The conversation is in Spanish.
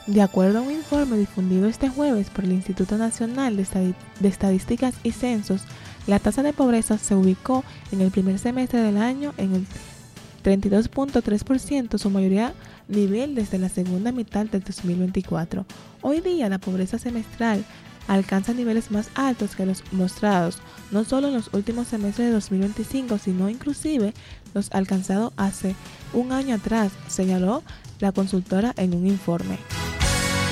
De acuerdo a un informe difundido este jueves por el Instituto Nacional de Estadísticas y Censos, la tasa de pobreza se ubicó en el primer semestre del año en el 32.3%, su mayoría nivel desde la segunda mitad del 2024. Hoy día la pobreza semestral alcanza niveles más altos que los mostrados no solo en los últimos semestres de 2025, sino inclusive los alcanzados hace un año atrás, señaló la consultora en un informe.